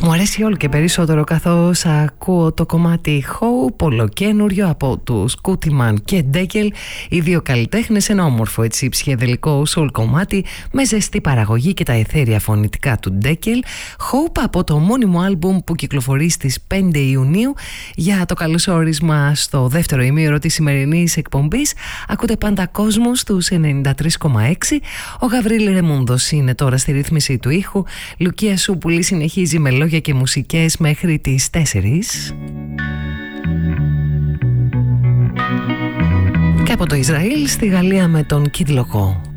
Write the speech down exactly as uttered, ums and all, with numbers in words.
Μου αρέσει όλο και περισσότερο καθώς ακούω το κομμάτι Hope, ολοκαίνουριο από τους Κούτιμαν και Ντέκελ, οι δύο καλλιτέχνες, ένα όμορφο έτσι ψυχεδελικό soul κομμάτι με ζεστή παραγωγή και τα αιθέρια φωνητικά του Ντέκελ. Hope από το μόνιμο άλμπουμ που κυκλοφορεί στις πέντε Ιουνίου. Για το καλωσόρισμα στο δεύτερο ημίωρο της σημερινής εκπομπής ακούτε πάντα κόσμο στους ενενήντα τρία κόμμα έξι. Ο Γαβρίλ Ρεμούντος είναι τώρα στη ρύθμιση του ήχου. Λουκία Σούπουλη συνεχίζει με λόγια και μουσικές μέχρι τις τέσσερις. Και από το Ισραήλ στη Γαλλία με τον Kid Loco.